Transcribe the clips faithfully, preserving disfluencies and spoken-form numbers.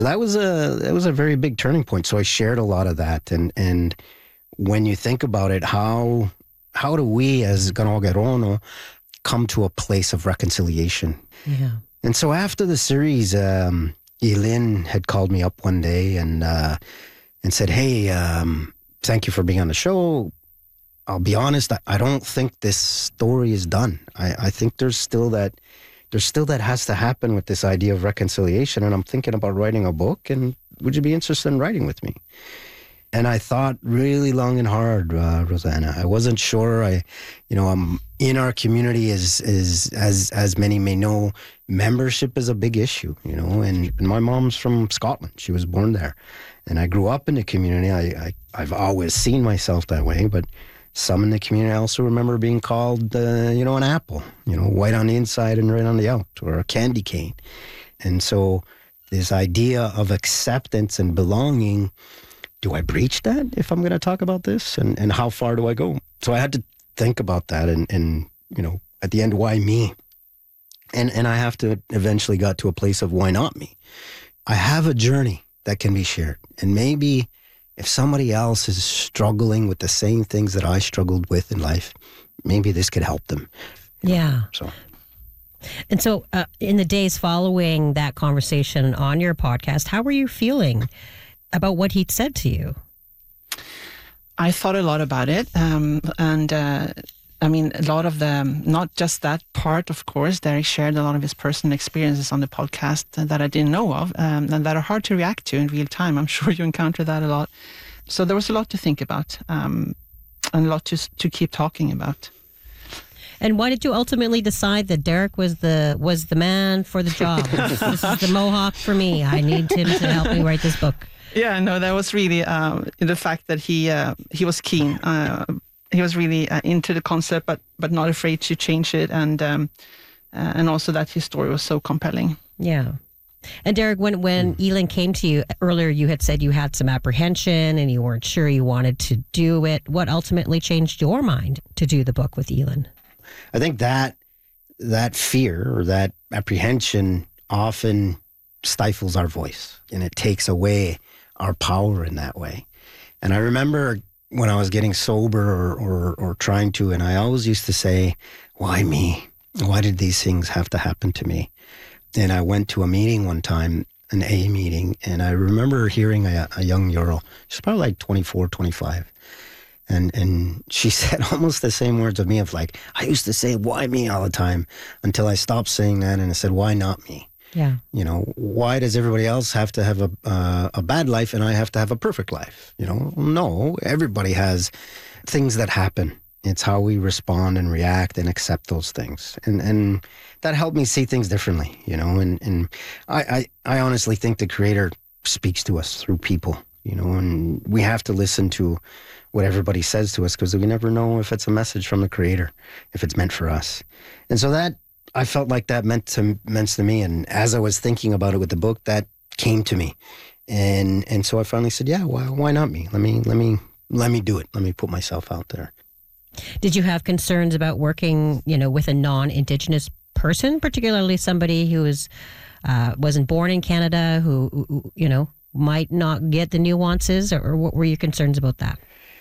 That was a that was a very big turning point. So I shared a lot of that, and and when you think about it, how how do we as Ganogerono come to a place of reconciliation? Yeah. And so after the series, um, Eileen had called me up one day and uh, and said, "Hey, um, thank you for being on the show. I'll be honest, I, I don't think this story is done. I, I think there's still that there's still that has to happen with this idea of reconciliation. And I'm thinking about writing a book. And would you be interested in writing with me?" And I thought really long and hard, uh, Rosanna. I wasn't sure. I, you know, I'm in our community is is as as many may know, membership is a big issue. You know, and, and my mom's from Scotland. She was born there, and I grew up in the community. I, I I've always seen myself that way, but some in the community I also remember being called, uh, you know, an apple. You know, white on the inside and red on the out, or a candy cane. And so this idea of acceptance and belonging. Do I breach that if I'm going to talk about this? And, and how far do I go? So I had to think about that and, and, you know, at the end, why me? And and I have to eventually got to a place of why not me? I have a journey that can be shared. And maybe if somebody else is struggling with the same things that I struggled with in life, maybe this could help them. Yeah. So. And so uh, in the days following that conversation on your podcast, how were you feeling about what he'd said to you? I thought a lot about it. Um, and uh, I mean, a lot of the, not just that part, of course, Derek shared a lot of his personal experiences on the podcast that I didn't know of um, and that are hard to react to in real time. I'm sure you encounter that a lot. So there was a lot to think about um, and a lot to, to keep talking about. And why did you ultimately decide that Derek was the was the man for the job? This is the Mohawk for me. I need him to help me write this book. Yeah, no, that was really uh, the fact that he uh, he was keen. Uh, he was really uh, into the concept, but but not afraid to change it, and um, uh, and also that his story was so compelling. Yeah. And Derek, when when Eileen came to you earlier, you had said you had some apprehension and you weren't sure you wanted to do it. What ultimately changed your mind to do the book with Eileen? I think that that fear or that apprehension often stifles our voice, and it takes away our power in that way. And I remember when I was getting sober or, or, or trying to, and I always used to say, why me? Why did these things have to happen to me? And I went to a meeting one time, an A meeting, and I remember hearing a, a young girl, she's probably like twenty-four, twenty-five. And and she said almost the same words of me of like, I used to say, why me all the time, until I stopped saying that and I said, why not me? Yeah. You know, why does everybody else have to have a uh, a bad life and I have to have a perfect life? You know, no, everybody has things that happen. It's how we respond and react and accept those things. And and that helped me see things differently, you know, and, and I, I, I honestly think the Creator speaks to us through people, you know, and we have to listen to what everybody says to us because we never know if it's a message from the Creator, if it's meant for us. And so that, I felt like that meant to meant to me, and as I was thinking about it with the book, that came to me, and and so I finally said, yeah, why why not me? Let me let me let me do it. Let me put myself out there. Did you have concerns about working, you know, with a non-Indigenous person, particularly somebody who was uh, wasn't born in Canada, who, who you know might not get the nuances, or, or what were your concerns about that?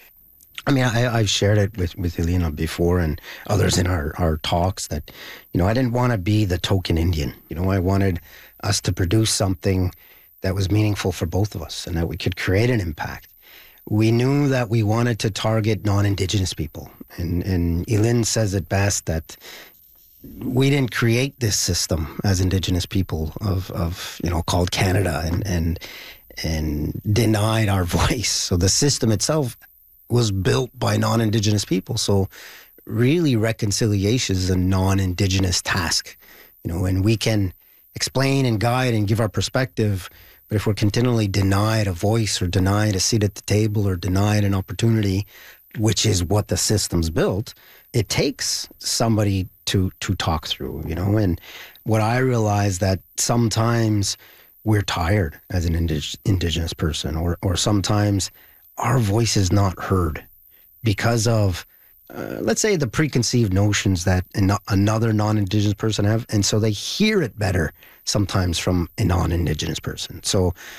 I mean, I, I've shared it with, with Elena before and others in our, our talks that, you know, I didn't want to be the token Indian. You know, I wanted us to produce something that was meaningful for both of us and that we could create an impact. We knew that we wanted to target non-Indigenous people. And, and Eileen says it best that we didn't create this system as Indigenous people of, of you know, called Canada and, and, and denied our voice. So the system itself was built by non-Indigenous people. So really reconciliation is a non-Indigenous task, you know, and we can explain and guide and give our perspective, but if we're continually denied a voice or denied a seat at the table or denied an opportunity, which is what the system's built, it takes somebody to to talk through, you know, and what I realized that sometimes we're tired as an indig- Indigenous person or or sometimes our voice is not heard because of, uh, let's say, the preconceived notions that an- another non-Indigenous person have. And so they hear it better sometimes from a non-Indigenous person. So